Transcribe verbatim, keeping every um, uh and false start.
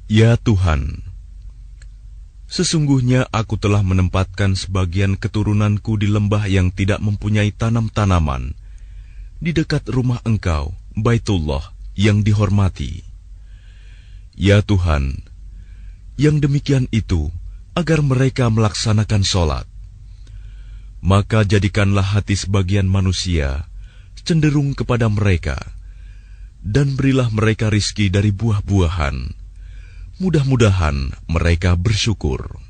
Ya Tuhan, sesungguhnya aku telah menempatkan sebagian keturunanku di lembah yang tidak mempunyai tanam-tanaman, di dekat rumah Engkau, Baitullah, yang dihormati. Ya Tuhan, yang demikian itu agar mereka melaksanakan sholat. Maka jadikanlah hati sebagian manusia cenderung kepada mereka, dan berilah mereka rizki dari buah-buahan. Mudah-mudahan mereka bersyukur.